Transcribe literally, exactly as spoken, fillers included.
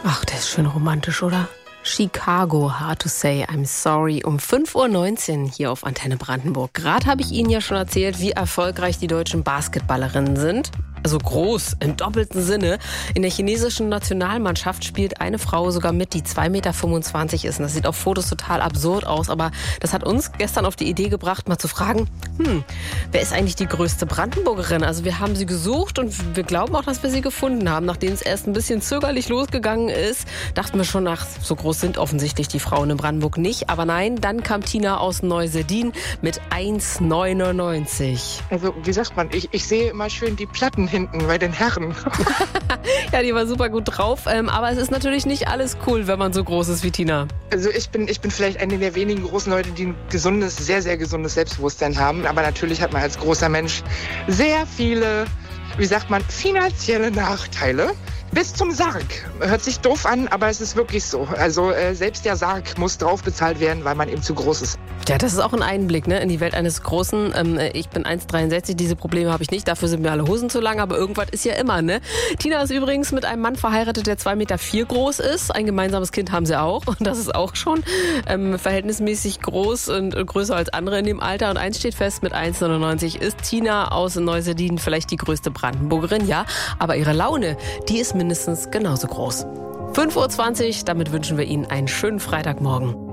Ach, der ist schön romantisch, oder? Chicago, Hard to Say, I'm Sorry, um fünf Uhr neunzehn hier auf Antenne Brandenburg. Gerade habe ich Ihnen ja schon erzählt, wie erfolgreich die deutschen Basketballerinnen sind. Also groß, im doppelten Sinne. In der chinesischen Nationalmannschaft spielt eine Frau sogar mit, die zwei Komma fünfundzwanzig Meter ist. Und das sieht auf Fotos total absurd aus. Aber das hat uns gestern auf die Idee gebracht, mal zu fragen, hm, wer ist eigentlich die größte Brandenburgerin? Also wir haben sie gesucht und wir glauben auch, dass wir sie gefunden haben. Nachdem es erst ein bisschen zögerlich losgegangen ist, dachten wir schon, ach, so groß sind offensichtlich die Frauen in Brandenburg nicht. Aber nein, dann kam Tina aus Neuseedin mit eins Komma neunundneunzig. Also wie sagt man, ich, ich sehe immer schön die Platten hinten bei den Herren. Ja, die war super gut drauf, ähm, aber es ist natürlich nicht alles cool, wenn man so groß ist wie Tina. Also ich bin, ich bin vielleicht eine der wenigen großen Leute, die ein gesundes, sehr, sehr gesundes Selbstbewusstsein haben. Aber natürlich hat man als großer Mensch sehr viele, wie sagt man, finanzielle Nachteile. Bis zum Sarg. Hört sich doof an, aber es ist wirklich so. Also äh, selbst der Sarg muss drauf bezahlt werden, weil man eben zu groß ist. Ja, das ist auch ein Einblick, ne, in die Welt eines Großen. Ähm, ich bin eins Komma dreiundsechzig, diese Probleme habe ich nicht. Dafür sind mir alle Hosen zu lang, aber irgendwas ist ja immer, ne? Tina ist übrigens mit einem Mann verheiratet, der zwei Komma vier Meter groß ist. Ein gemeinsames Kind haben sie auch. Und das ist auch schon ähm, verhältnismäßig groß und größer als andere in dem Alter. Und eins steht fest, mit eins Komma neunundneunzig ist Tina aus Neuseedin vielleicht die größte Brandenburgerin, ja. Aber ihre Laune, die ist mindestens genauso groß. fünf Uhr zwanzig, damit wünschen wir Ihnen einen schönen Freitagmorgen.